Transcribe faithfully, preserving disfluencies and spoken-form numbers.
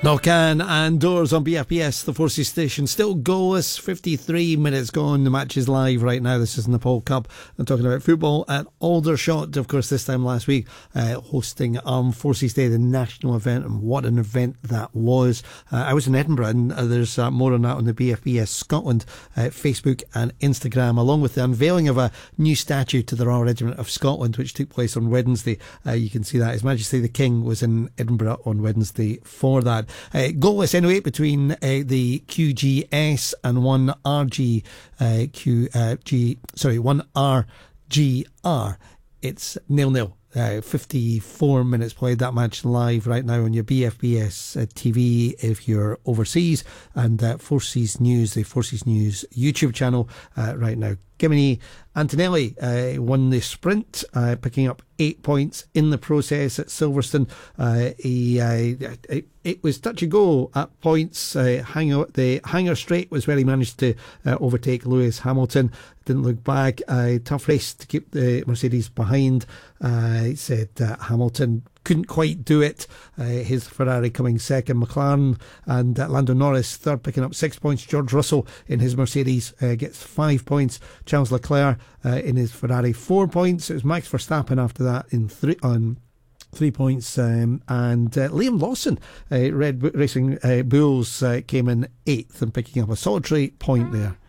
Knock-on and Doors on B F B S, the Forces station. Still goalless, fifty-three minutes gone. The match is live right now. This is Nepal Cup. I'm talking about football at Aldershot, of course, this time last week, uh, hosting Armed Forces Day, the national event, and what an event that was. Uh, I was in Edinburgh, and uh, there's uh, more on that on the B F B S Scotland uh, Facebook and Instagram, along with the unveiling of a new statue to the Royal Regiment of Scotland, which took place on Wednesday. Uh, you can see that. His Majesty the King was in Edinburgh on Wednesday for that. Uh, goalless anyway between uh, the Q G S and one R G uh, Q uh, G sorry one R G R. It's nil nil. Uh, fifty-four minutes played. That match live right now on your B F B S uh, T V if you're overseas, and uh, Forces News, the Forces News YouTube channel uh, right now. Gimini Antonelli uh, won the sprint, uh, picking up eight points in the process at Silverstone. Uh, he, uh, it, it was touch and go at points. Uh, hanger, the hanger straight was where he managed to uh, overtake Lewis Hamilton. Didn't look back. Uh, tough race to keep the Mercedes behind. Uh, he said uh, Hamilton couldn't quite do it. Uh, his Ferrari coming second. McLaren and uh, Lando Norris third, picking up six points. George Russell in his Mercedes uh, gets five points. Charles Leclerc uh, in his Ferrari four points. It was Max Verstappen after that in three on three points, um, and uh, Liam Lawson, uh, Red Bull Racing uh, Bulls, uh, came in eighth and picking up a solitary point there.